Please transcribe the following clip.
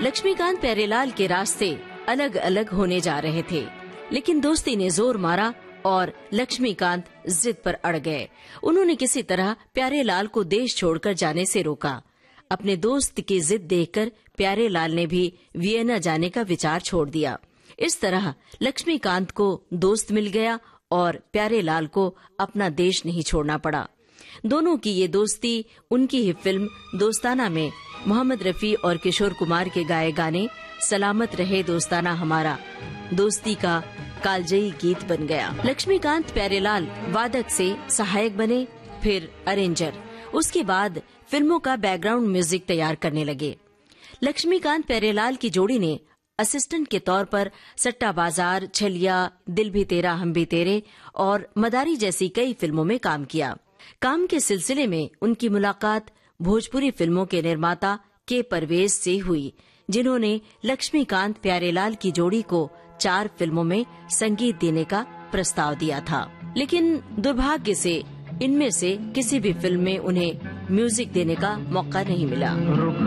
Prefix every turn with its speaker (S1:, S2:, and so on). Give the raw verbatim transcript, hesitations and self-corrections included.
S1: लक्ष्मीकांत प्यारेलाल के रास्ते अलग अलग होने जा रहे थे, लेकिन दोस्ती ने जोर मारा और लक्ष्मीकांत जिद पर अड़ गए। उन्होंने किसी तरह प्यारेलाल को देश छोड़कर जाने से रोका। अपने दोस्त की जिद देखकर प्यारेलाल ने भी वियना जाने का विचार छोड़ दिया। इस तरह लक्ष्मीकांत को दोस्त मिल गया और प्यारेलाल को अपना देश नहीं छोड़ना पड़ा। दोनों की ये दोस्ती उनकी ही फिल्म दोस्ताना में मोहम्मद रफी और किशोर कुमार के गाए गाने सलामत रहे दोस्ताना हमारा दोस्ती का कालजयी गीत बन गया। लक्ष्मीकांत प्यारेलाल वादक से सहायक बने, फिर अरेंजर, उसके बाद फिल्मों का बैकग्राउंड म्यूजिक तैयार करने लगे। लक्ष्मीकांत प्यारेलाल की जोड़ी ने असिस्टेंट के तौर पर सट्टा बाजार, छलिया, दिल भी तेरा हम भी तेरे और मदारी जैसी कई फिल्मों में काम किया। काम के सिलसिले में उनकी मुलाकात भोजपुरी फिल्मों के निर्माता के परवेज से हुई, जिन्होंने लक्ष्मीकांत प्यारेलाल की जोड़ी को चार फिल्मों में संगीत देने का प्रस्ताव दिया था, लेकिन दुर्भाग्य से इनमें से किसी भी फिल्म में उन्हें म्यूजिक देने का मौका नहीं मिला।